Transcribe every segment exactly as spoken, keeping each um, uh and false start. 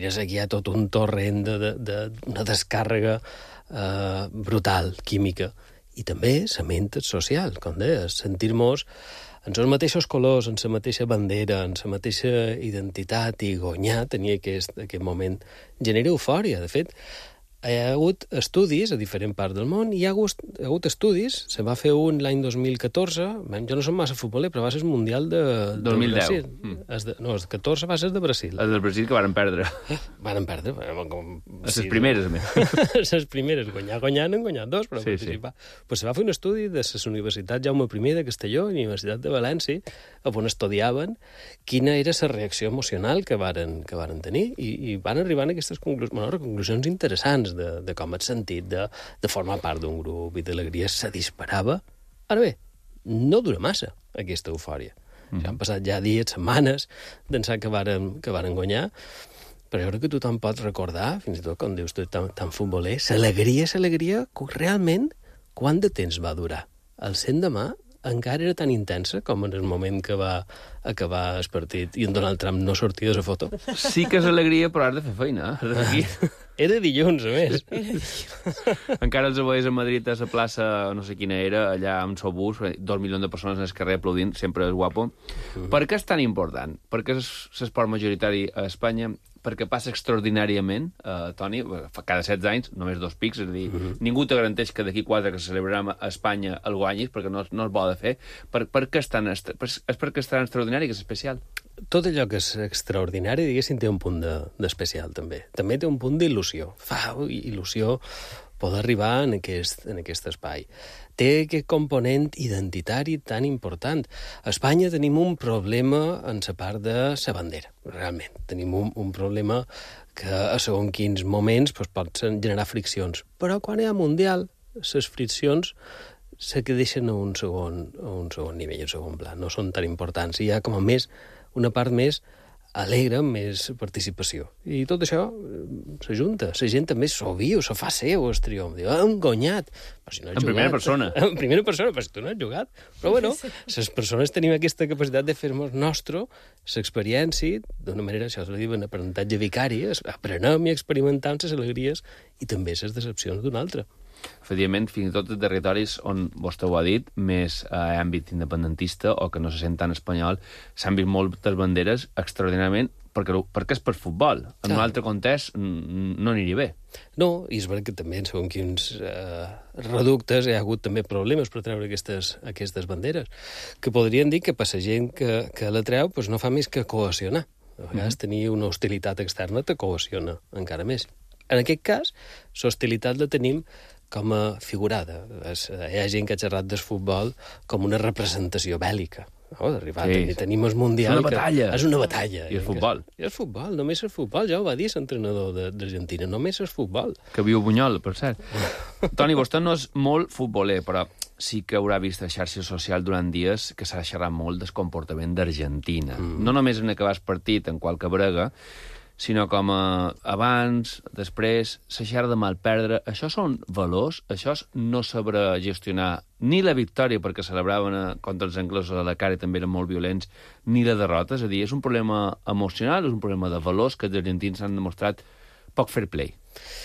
mires aquí hi ha tot un torrent d'una de, de, de descàrrega eh, brutal, química, i també la ment social, com deies, sentir-nos en els mateixos colors, en la mateixa bandera, en la mateixa identitat, i guanyar, tenir aquest, aquest moment, genera eufòria. De fet, hi ha hagut estudis a diferents parts del món, i hi ha hagut, hi ha hagut estudis, se va fer un l'any dos mil catorze, jo no som massa futboler, però va ser el Mundial de, dos mil deu. Brasil. Mm. Es de, no, el catorze va ser de Brasil. El del Brasil que varen perdre. Varen perdre. Com, les sí, primeres, a més. Les primeres. Guanyar, guanyar, n'han guanyat dos, però sí, participar. Sí. Pues se va fer un estudi de les universitats Jaume I de Castelló i la Universitat de València, on estudiaven quina era la reacció emocional que varen, que varen tenir, i, i van arribar a aquestes conclusions, bueno, conclusions interessants de, de com et sentit, de, de formar part d'un grup, i d'alegria se disparava. Ara bé, no dura massa, aquesta eufòria. Mm. Ja han passat ja dies, setmanes, d'ençà que varen, que varen guanyar, però jo crec que tothom pot recordar, fins i tot quan dius tu tan, tan futboler, l'alegria, l'alegria, realment, quant de temps va durar? El l'endemà encara era tan intensa com en el moment que va acabar el partit i en Donald Trump no sortia de la foto. Sí que és alegria, però has de fer feina. Eh? Era dilluns, a més. Encara els veies a Madrid, a la plaça, no sé quina era, allà amb el bus, dos milions de persones en el carrer aplaudint, sempre és guapo. Mm. Per què és tan important? Perquè és l'esport majoritari a Espanya, perquè passa extraordinàriament, eh, Toni, cada setze anys, només dos pics, és a dir, mm-hmm. ningú te garanteix que d'aquí quatre que celebrarem a Espanya el guanyis, perquè no, no es vol de fer. Per, per què és tan, és perquè és tan extraordinari que és especial? Tot allò que és extraordinari, diguéssim, té un punt d'especial, de, també. També té un punt d'il·lusió. Fa il·lusió poder arribar en aquest, en aquest espai. Té aquest component identitari tan important. A Espanya tenim un problema en la part de la bandera, realment. Tenim un, un problema que a segons quins moments pues, pot generar friccions. Però quan hi ha mundial, les friccions se que deixen a un segon, a un segon nivell, a un segon pla. No són tan importants. Hi ha com a més una part més alegre, més participació. I tot això s'ajunta. La gent també s'ho viu, s'ho fa seu, el triomf. Diu, han guanyat. Però si no has en jugat, primera persona. En primera persona, però si tu no has jugat. Però bueno, les persones tenim aquesta capacitat de fer-nos nostre l'experiència, d'una manera, això s'ho diu, en aprenentatge vicari, aprenem i experimentem les alegries i també les decepcions d'un altre. Efectivament, fins i tot de territoris on, vostè ho ha dit, més a eh, àmbit independentista o que no se sent tan espanyol, s'han vist moltes banderes extraordinàriament perquè, perquè és per futbol. En ah. un altre context no aniria bé. No, i és veritat que també en segons quins eh, reductes hi ha hagut també problemes per treure aquestes, aquestes banderes, que podrien dir que per la gent que, que la treu pues no fa més que cohesionar. A vegades mm. tenir una hostilitat externa te cohesiona encara més. En aquest cas, l'hostilitat la tenim com a figurada. Hi ha gent que ha xerrat del futbol com una representació bèl·lica. No? D'arribar sí. a tenir el Mundial... És una batalla. És una batalla. I el futbol. I el futbol, només el futbol. Ja ho va dir l'entrenador d'Argentina, només el futbol. Que viu Bunyol, per cert. Toni, vostè no és molt futboler, però sí que haurà vist a xarxa social durant dies que s'ha xerrat molt del comportament d'Argentina. Mm. No només en acabar el partit en qualque brega, sinó com a abans, després, la xerra de mal perdre. Això són valors? Això és no saber gestionar ni la victòria, perquè celebraven contra els anglesos a la cara i també eren molt violents, ni la derrota? És a dir, és un problema emocional, és un problema de valors que els argentins han demostrat poc fair play.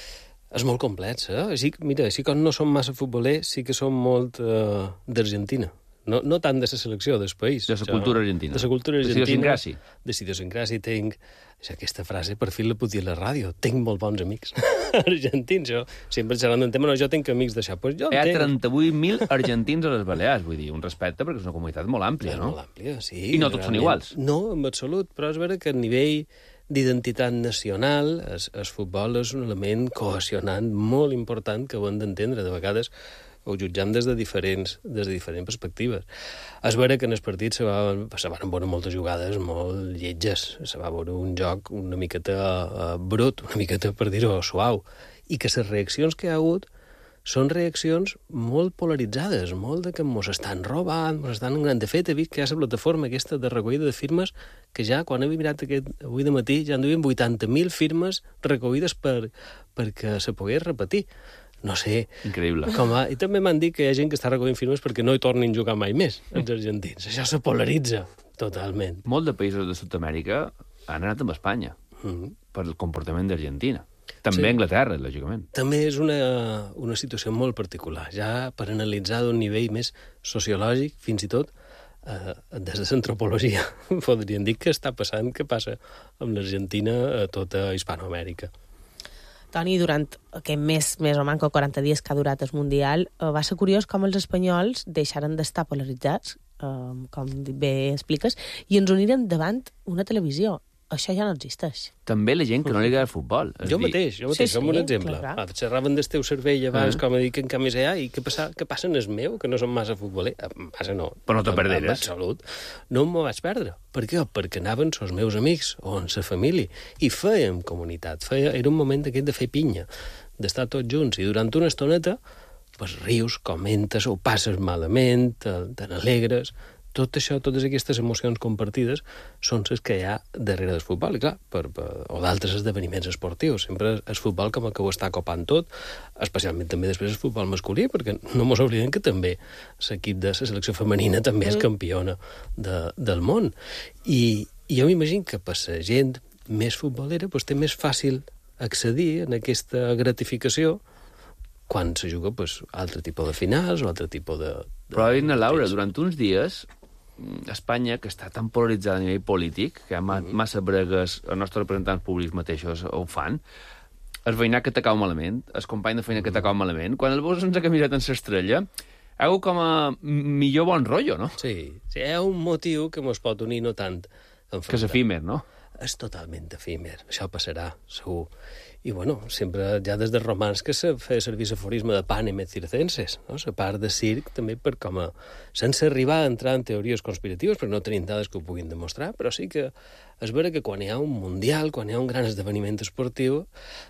És molt complex, eh? Així, mira, així com no som massa futbolers, sí que som molt uh, d'Argentina. No, no tant de la selecció, del país. De la cultura argentina. De la cultura argentina. De idiosincràsia. De idiosincràsia. Tinc... Aquesta frase, per fi la puc dir a la ràdio. Tinc molt bons amics argentins. Jo sempre xerrant d'un tema, no, jo tinc amics d'això. Pues jo Hi ha trenta-vuit mil argentins a les Balears, vull dir, un respecte, perquè és una comunitat molt àmplia, és no? Molt àmplia, sí. I no tots realment són iguals. No, en absolut, però és vera que a nivell d'identitat nacional, el, el futbol és un element cohesionant molt important que ho hem d'entendre. De vegades ho jutjam des de diferents, des de diferents perspectives. És vera que en el partit se, va, se van veure moltes jugades molt lletges, se va veure un joc una miqueta uh, brut, una miqueta, per dir-ho, suau, i que les reaccions que hi ha hagut són reaccions molt polaritzades, molt de que mos estan robant, mos estan engranant. De fet, he vist que hi ha la plataforma aquesta de recollida de firmes que ja, quan he mirat aquest, avui de matí, ja en duien vuitanta mil firmes recollides per, perquè se pogués repetir. No sé. Increïble. Com a... I també m'han dit que hi ha gent que està recollint firmes perquè no hi tornin a jugar mai més, els argentins. Això se polaritza totalment. Molts de països de Sud-amèrica han anat amb Espanya. Mm-hmm. per el comportament d'Argentina. També Sí. Anglaterra, lògicament. També és una, una situació molt particular, ja per analitzar d'un nivell més sociològic, fins i tot, eh, des de l'antropologia, podríem dir que està passant, que passa amb l'Argentina a tota Hispanoamèrica. Toni, durant aquest mes, més o manco quaranta dies que ha durat el Mundial, eh, va ser curiós com els espanyols deixaren d'estar polaritzats, eh, com bé expliques, i ens uniren davant una televisió. Això ja no existeix. També la gent que no li agrada el futbol. És Jo dir, mateix, jo Sí, mateix, sí, som un exemple. clar, clar. Ah, xerraven del teu cervell abans, Ah. com a dir que en canvi hi ha, i què passa, què passa en el meu, que no som massa futboler? Eh, Massa no. Però no te En- perderes. En absolut. No m'ho vaig perdre. Per què? Perquè anaven els meus amics o en la família i fèiem comunitat. Feia, era un moment d'aquest de fer pinya, d'estar tots junts, i durant una estoneta pues, rius, comentes, ho passes malament, te, te n'alegres. Tot això, totes aquestes emocions compartides són les que hi ha darrere del futbol, i clar, per, per, o d'altres esdeveniments esportius. Sempre el futbol com que ho està copant tot, especialment també després el futbol masculí, perquè no mos oblidem que també l'equip de la selecció femenina també és campiona de, del món. I, i jo m'imagino que per la gent més futbolera pues, té més fàcil accedir a aquesta gratificació quan se juga pues, altre tipus de finals o altre tipus de... de Però, Irna Laura, durant uns dies, Espanya, que està tan polaritzada a nivell polític, que hi ha ma massa bregues, els nostres representants públics mateixos ho fan, el veïnat que t'acau malament, el company de feina que t'acau malament, quan el veus sense camiseta en l'estrella, hi ha com a millor bon rotllo, no? Sí, sí, hi ha un motiu que mos pot unir no tant. Que és efímer, no? És totalment efímer, això passarà, segur. I, bueno, sempre, ja des dels romans que se feia servir l'aforisme de panem et circenses, no? La part de circ també per com a... sense arribar a entrar en teories conspiratives, perquè no tenim dades que ho puguin demostrar, però sí que és vera que quan hi ha un mundial, quan hi ha un gran esdeveniment esportiu,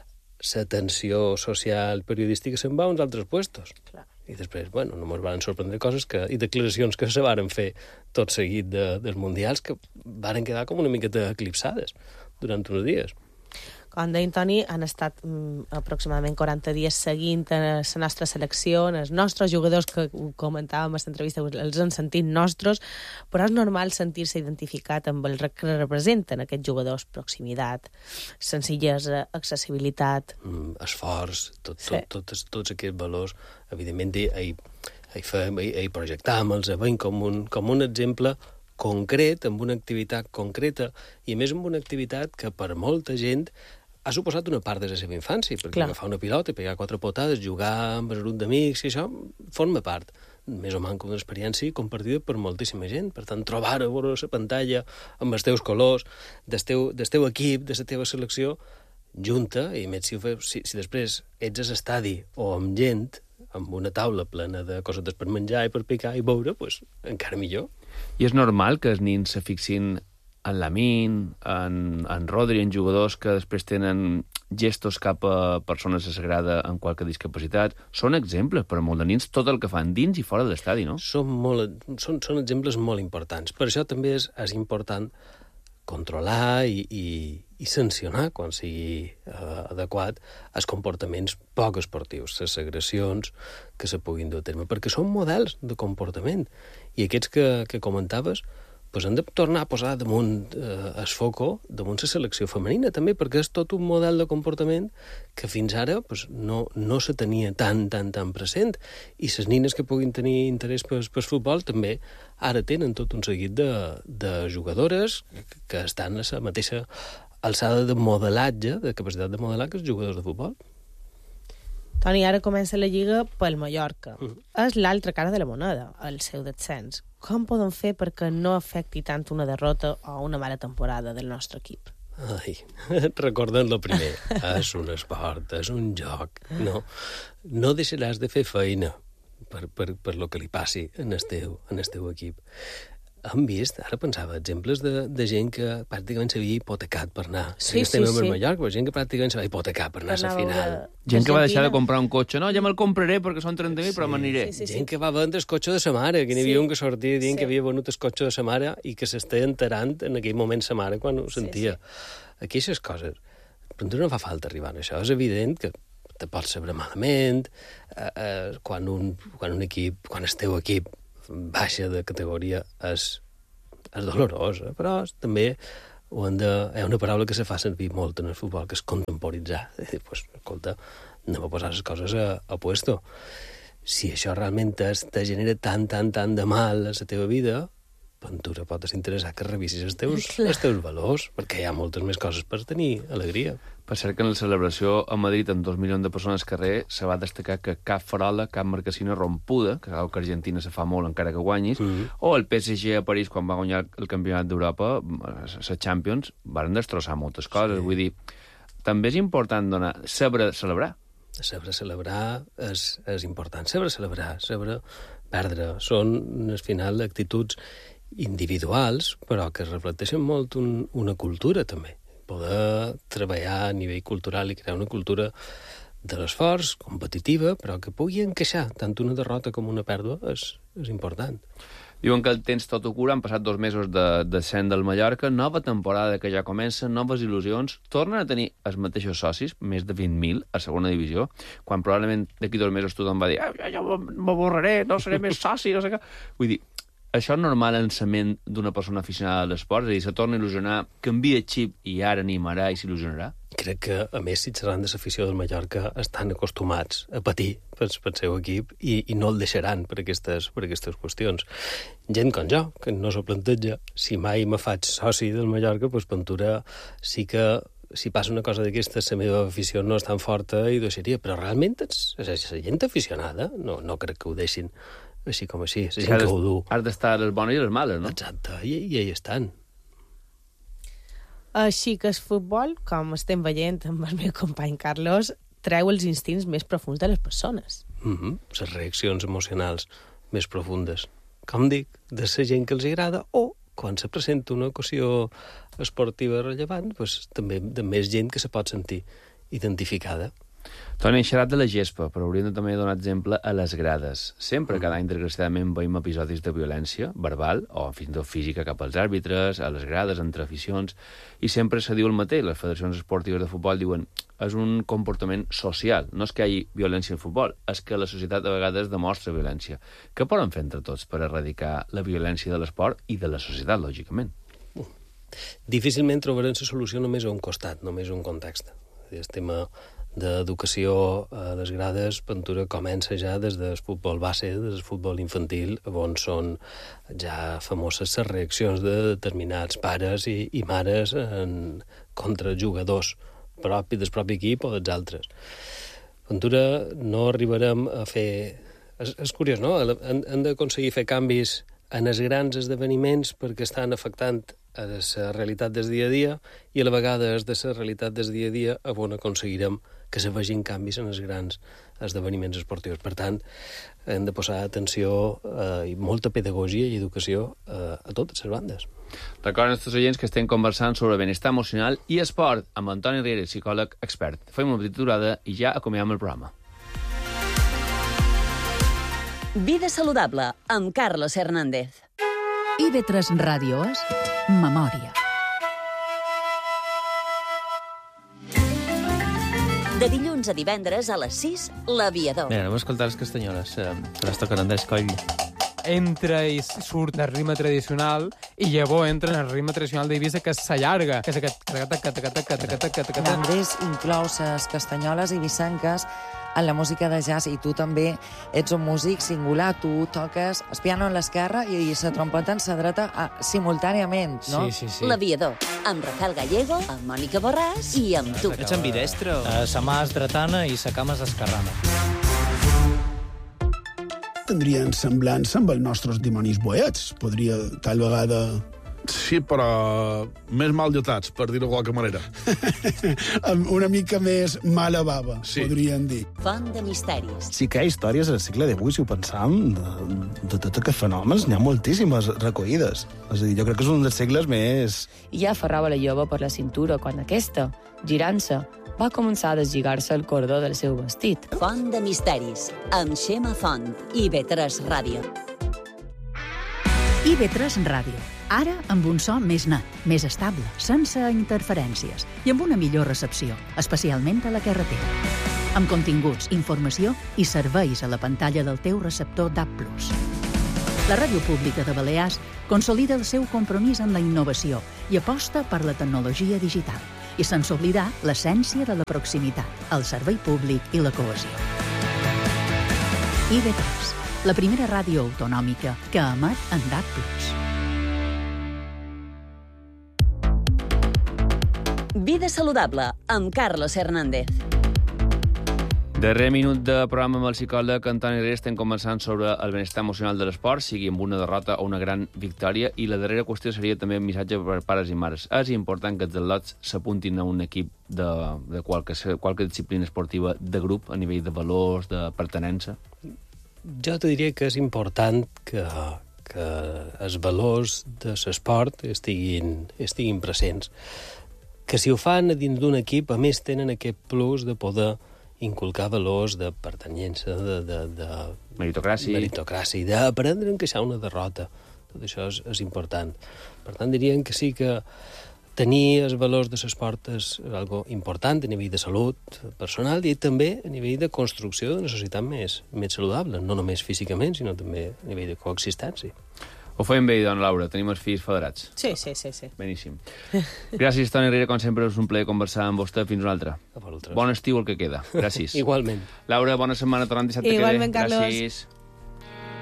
la tensió social periodística se'n va a uns altres puestos. Clar. I després, bueno, no ens van sorprendre coses que, i declaracions que se varen fer tot seguit de, dels mundials que varen quedar com una miqueta eclipsades durant uns dies. Com deia Toni, han estat mm, aproximadament quaranta dies seguint la nostra selecció, els nostres jugadors, que ho comentàvem a l'entrevista, els han sentit nostres, però és normal sentir-se identificat amb el que representen aquests jugadors: proximitat, senzillesa, accessibilitat... Mm, esforç, tot, Sí. tot, tots, tots aquests valors, evidentment, hi, hi, fem, hi, hi projectam, els veiem com un, com un exemple concret, amb una activitat concreta, i a més amb una activitat que per molta gent ha suposat una part de la seva infància, perquè Clar. agafar una pilota, pegar quatre potades, jugar amb el grup d'amics, i això forma part, més o menys, d'una experiència compartida per moltíssima gent. Per tant, trobar a veure la pantalla amb els teus colors, del teu, del teu equip, de la teva selecció, junta, i més si, ho feu, si, si després ets a l'estadi o amb gent, amb una taula plena de cosetes per menjar i per picar i beure, pues, encara millor. I és normal que els nins se fixin en Lamine, en, en Rodri, en jugadors que després tenen gestos cap a persones que s'agrada amb qualque discapacitat. Són exemples per a molts de nins tot el que fan dins i fora de l'estadi, no? Són, molt, són, són exemples molt importants. Per això també és, és important controlar i, i, i sancionar, quan sigui eh, adequat, els comportaments poc esportius, les agressions que se puguin dur a terme, perquè són models de comportament. I aquests que, que comentaves, pues han de tornar a posar damunt eh, el foco, damunt la selecció femenina també, perquè és tot un model de comportament que fins ara pues, no, no se tenia tan, tan, tan present. I les nines que puguin tenir interès pel, pel futbol també ara tenen tot un seguit de, de jugadores que, que estan a la mateixa alçada de modelatge, de capacitat de modelar, que els jugadors de futbol. Toni, ara comença la Lliga pel Mallorca. Mm. És l'altra cara de la moneda, el seu descens. Com poden fer perquè no afecti tant una derrota o una mala temporada del nostre equip? Ai, recordem lo primer. És un esport, és un joc. No, no deixaràs de fer feina per, per, per lo que li passi en el teu, en el teu equip. Hem vist, ara pensava, exemples de, de gent que pràcticament s'havia hipotecat per anar. Sí, Estem sí, a sí. Mallorca, però gent que pràcticament s'havia hipotecat per anar a la final. Gent que va deixar de comprar un cotxe. No, ja me'l compraré perquè són trenta mil, però me n'aniré. Sí, sí, sí. Gent que va vendre el cotxe de sa mare, que n'hi havia Sí. un que sortia dient Sí. que havia venut el cotxe de sa mare i que s'està enterant en aquell moment sa mare quan ho sentia. Aquí aquestes coses. Però no fa falta arribar a això. És evident que te pots saber malament, eh, eh, quan, un, quan un equip, quan el teu equip baixa de categoria és, és dolorós, eh? Però és també o hem de... Hi ha una paraula que se fa servir molt en el futbol, que és contemporitzar. És dir, pues, escolta, anem a posar les coses a, a puesto. Si això realment te genera tant, tant, tant de mal a la teva vida, Ventura, pot interessar que revisis els teus, els teus valors, perquè hi ha moltes més coses per tenir alegria. Per cert que en la celebració a Madrid, amb dos milions de persones al carrer, se va destacar que cap farola, cap marcassina rompuda, que sabeu que Argentina se fa molt encara que guanyis, mm-hmm. o el P S G a París, quan va guanyar el campionat d'Europa, la Champions, van destrossar moltes coses. Sí. Vull dir, també és important donar, saber celebrar. Saber celebrar és, és important. Saber celebrar, saber perdre. Són, al final, actituds individuals, però que reflecteixen molt un, una cultura, també. Poder treballar a nivell cultural i crear una cultura de l'esforç, competitiva, però que pugui encaixar tant una derrota com una pèrdua és, és important. Diuen que el tens tot ho cura, han passat dos mesos de descens del Mallorca, nova temporada que ja comença, noves il·lusions, tornen a tenir els mateixos socis, més de vint mil a segona divisió, quan probablement d'aquí dos mesos tothom va dir ah, ja, ja m'avorraré, no seré més soci, no sé què. Vull dir, això és normal en la ment d'una persona aficionada a l'esport? És a dir, se torna a il·lusionar, canvia xip i ara animarà i s'il·lusionarà? Crec que, a més, si xerran de l'afició del Mallorca, estan acostumats a patir pel, pel seu equip i, i no el deixaran per aquestes, per aquestes qüestions. Gent com jo, que no s'ho planteja, si mai me faig soci del Mallorca, doncs Ventura sí que si passa una cosa d'aquestes, la meva afició no és tan forta i deixaria, però realment és, és, és la gent aficionada, no, no crec que ho deixin així com així, la gent que ho du. Has d'estar les bones i les males, no? Exacte, i, i hi estan. Així que el futbol, com estem veient amb el meu company Carlos, treu els instints més profuns de les persones. Mm-hmm. Les reaccions emocionals més profundes. Com dic, de la gent que els agrada, o quan se presenta una ocasió esportiva rellevant, doncs, també de més gent que se pot sentir identificada. Toni, xerrat de la gespa, però hauríem de també donar exemple a les grades. Sempre, cada any, desgraciadament, veiem episodis de violència verbal o fins i tot física cap als àrbitres, a les grades, entre aficions, i sempre se diu el mateix. Les federacions esportives de futbol diuen és un comportament social. No és que hi hagi violència al futbol, és que la societat a vegades demostra violència. Què poden fer entre tots per erradicar la violència de l'esport i de la societat, lògicament? Uh, difícilment trobarem la solució només a un costat, només a un context. El tema d'educació a les grades, Ventura comença ja des del futbol base, des del futbol infantil, on són ja famoses les reaccions de determinats pares i, i mares en, contra jugadors propi, del propi equip o dels altres. Ventura no arribarem a fer... És, és curiós, no? Han, han d'aconseguir fer canvis en els grans esdeveniments perquè estan afectant a la realitat del dia a dia i a la vegada és de la realitat del dia a dia on aconseguirem que se vegin canvis en els grans esdeveniments esportius. Per tant, hem de posar atenció eh, i molta pedagogia i educació eh, a totes les bandes. Recorden als oients que estem conversant sobre benestar emocional i esport amb Antoni Riera, psicòleg expert. Fem una petita aturada i ja acomiadem el programa. Vida saludable amb Carlos Hernández. I ve tres Ràdio és Memòria. De dilluns a divendres a les sis, L'Aviador. Mira, anem a escoltar les castanyoles, eh, que les toquen Andrés Coll. Entra i surt el ritme tradicional i llavors entra en el ritme tradicional d'Eivissa, que s'allarga, que és aquest... Andrés inclou les castanyoles eivissenques en la música de jazz i tu també ets un músic singular, tu toques el piano en l'esquerra i la trompeta en la dreta a, simultàniament, no? Sí, sí, sí. L'Aviador, amb Rafael Gallego, amb Mònica Borràs i amb tu. Ets ambidestre? Uh, sa mà és dretana i sa cama és esquerrana. Tindrien semblança amb els nostres dimonis boiets. Podria, tal vegada... Sí, però més mal dotats, per dir-ho de qualque manera. Una mica més mala bava, sí. Podríem dir. Font de misteris. Sí que hi ha històries al segle divuit, si ho pensam, de, de tot aquests fenòmens, n'hi ha moltíssimes recollides. És a dir, jo crec que és un dels segles més... I ja aferrava la jove per la cintura quan aquesta, girant-se, va començar a deslligar-se el cordó del seu vestit. Font de misteris, amb Xema Font i ve tres Ràdio. I ve tres Ràdio. Ara amb un so més net, més estable, sense interferències i amb una millor recepció, especialment a la carretera. Amb continguts, informació i serveis a la pantalla del teu receptor D A B plus. La Ràdio Pública de Balears consolida el seu compromís amb la innovació i aposta per la tecnologia digital. I sense oblidar l'essència de la proximitat, el servei públic i la cohesió. I B tres, la primera ràdio autonòmica que emet en D A B plus. Vida saludable, amb Carlos Hernández. Darrer minut de programa amb el psicòleg Antoni Herrera. Estem conversant sobre el benestar emocional de l'esport, sigui amb una derrota o una gran victòria. I la darrera qüestió seria també un missatge per pares i mares. És important que els atletes s'apuntin a un equip de, de qualque, qualque disciplina esportiva de grup, a nivell de valors, de pertenença? Jo te diria que és important que, que els valors de l'esport estiguin, estiguin presents. Que si ho fan a dins d'un equip, a més tenen aquest plus de poder inculcar valors de pertanyença, de... de, de meritocràcia. Meritocràcia, d'aprendre a encaixar una derrota. Tot això és, és important. Per tant, diríem que sí que tenir els valors de l'esport és algo important a nivell de salut personal i també a nivell de construcció d'una societat més, més saludable, no només físicament, sinó també a nivell de coexistència. Ho fem bé, dona Laura, tenim els fills federats. Sí, sí, sí. sí. Beníssim. Gràcies, Toni Herrera, com sempre, és un plaer conversar amb vostè. Fins una altra. Bon estiu el que queda. Gràcies. Igualment. Laura, bona setmana, tornant dissabte que ve. Igualment, Carlos. Gràcies.